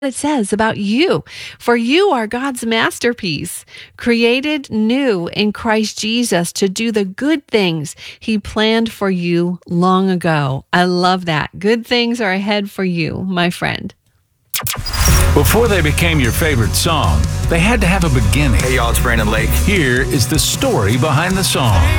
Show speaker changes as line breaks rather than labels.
it says about you. For you are God's masterpiece, created new in Christ Jesus to do the good things He planned for you long ago. I love that. Good things are ahead for you, my friend.
Before they became your favorite song, they had to have a beginning.
Hey y'all, it's Brandon Lake.
Here is the story behind the song.